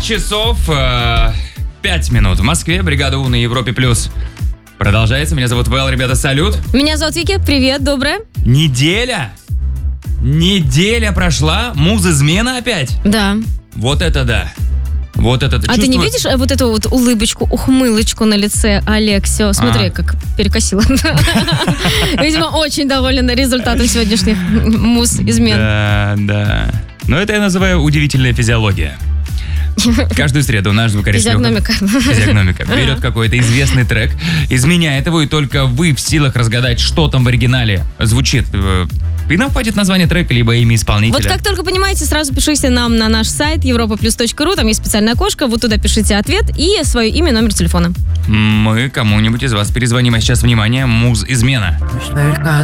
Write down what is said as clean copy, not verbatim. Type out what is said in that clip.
часов 5 минут. В Москве бригада У на Европе+. Продолжается. Меня зовут Вэл. Ребята, салют. Меня зовут Вики. Привет, доброе. Неделя прошла. Муз-измена опять. Да. Вот это да. Вот это А ты не видишь вот эту вот улыбочку, ухмылочку на лице Алексио? Смотри, как перекосило. Видимо, очень доволен результатом сегодняшних муз-измен. Да. Но это я называю удивительная физиология. Каждую среду наш звукорежиссер физиогномика берет какой-то известный трек, изменяет его, и только вы в силах разгадать, что там в оригинале звучит. И нам хватит название трека, либо имя исполнителя. Вот как только понимаете, сразу пишите нам на наш сайт europaplus.ru, там есть специальное окошко, вот туда пишите ответ и свое имя, номер телефона. Мы кому-нибудь из вас перезвоним, а сейчас, внимание, муз-измена.